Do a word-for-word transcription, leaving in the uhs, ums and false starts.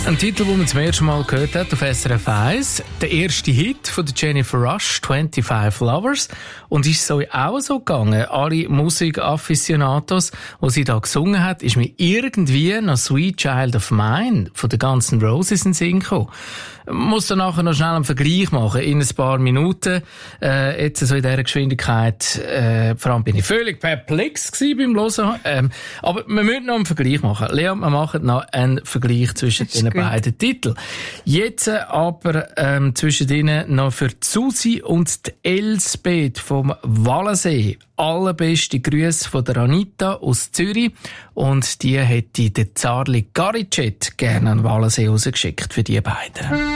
Ein Titel, den man zum ersten Mal gehört hat auf S R F eins. Der erste Hit von Jennifer Rush, «twenty-five Lovers». Und ist es euch auch so gegangen? Alle Musikafficionados, die sie da gesungen hat, ist mir irgendwie noch «Sweet Child of Mine» von den Guns N' Roses in den Sinn gekommen. Ich muss dann nachher noch schnell einen Vergleich machen, in ein paar Minuten. Äh, jetzt so in dieser Geschwindigkeit, äh, vor allem bin ich völlig perplex gewesen beim Hören. Ähm, aber wir müssen noch einen Vergleich machen. Lea, wir machen noch einen Vergleich zwischen den beiden Titeln. Jetzt aber ähm, zwischen denen noch für die Susi und die Elsbeth vom Wallensee. Allerbeste Grüße von der Anita aus Zürich. Und die hätte der Zarli Garicet gerne an Wallensee rausgeschickt für die beiden.